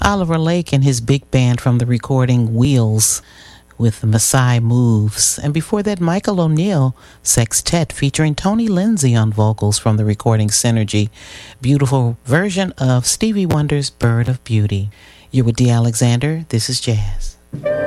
Oliver Lake and his big band from the recording Wheels with the Maasai Moves. And before that, Michael O'Neill Sextet featuring Tony Lindsay on vocals from the recording Synergy. Beautiful version of Stevie Wonder's Bird of Beauty. You're with Dee Alexander. This is Jazz.